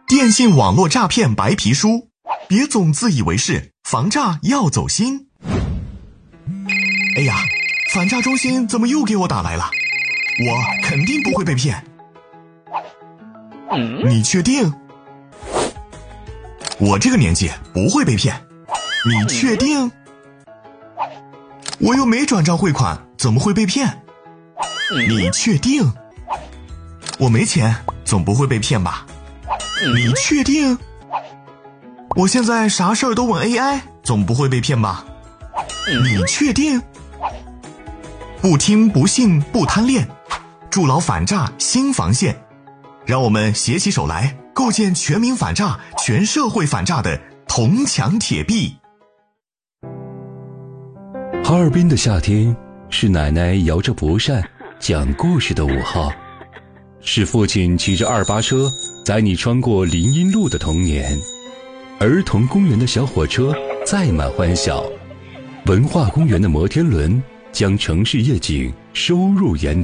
电信网络诈骗白皮书，别总自以为是，防诈要走心。哎呀，反诈中心怎么又给我打来了？我肯定不会被骗。你确定？我这个年纪不会被骗。你确定？我又没转账汇款，怎么会被骗？你确定？我没钱，总不会被骗吧？你确定？我现在啥事儿都问 AI， 总不会被骗吧？你确定？不听不信不贪恋，筑牢反诈新防线。让我们携起手来，构建全民反诈、全社会反诈的铜墙铁壁。 哈尔滨的夏天，是奶奶摇着蒲扇讲故事的午后，是父亲骑着288车载你穿过林荫路的童年，儿童公园的小火车载满欢笑，文化公园的摩天轮将城市夜景收入眼